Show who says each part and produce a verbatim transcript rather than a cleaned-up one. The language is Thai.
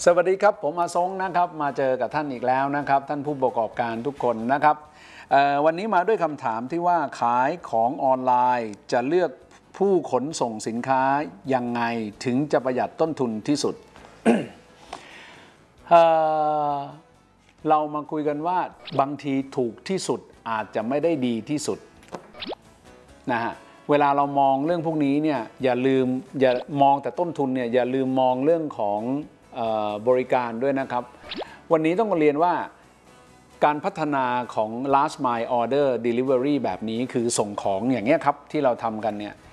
Speaker 1: สวัสดีครับผมอาซงนะครับมาเจอกับท่านอีกแล้วนะครับท่านผู้ประกอบการทุกคนนะครับวันนี้มาด้วยคำถามที่ว่าขายของออนไลน์จะเลือกผู้ขนส่งสินค้ายังไงถึงจะประหยัดต้นทุนที่สุด เ, เรามาคุยกันว่าบางทีถูกที่สุดอาจจะไม่ได้ดีที่สุดนะฮะเวลาเรามองเรื่องพวกนี้เนี่ยอย่าลืมอย่ามองแต่ต้นทุนเนี่ยอย่าลืมมองเรื่องของเอ่อบริการด้วยนะครับวันนี้ต้องเรียนว่าการพัฒนาของ last mile order delivery แบบนี้คือส่งของอย่างเงี้ยครับที่เราทำกันเนี่ย